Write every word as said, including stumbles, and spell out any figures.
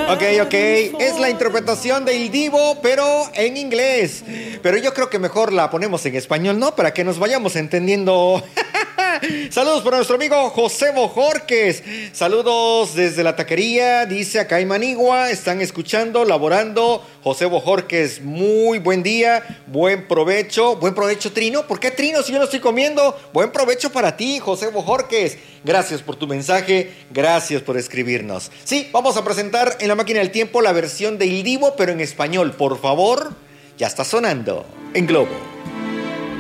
Ok, ok, es la interpretación de Il Divo, pero en inglés. Pero yo creo que mejor la ponemos en español, ¿no? Para que nos vayamos entendiendo. Saludos para nuestro amigo José Bojorques. Saludos desde la taquería, dice acá en Manigua. Están escuchando, laborando. José Bojorques, muy buen día, buen provecho. Buen provecho, Trino. ¿Por qué Trino si yo no estoy comiendo? Buen provecho para ti, José Bojorques. Gracias por tu mensaje, gracias por escribirnos. Sí, vamos a presentar en la máquina del tiempo la versión de Il Divo, pero en español. Por favor, ya está sonando en Globo.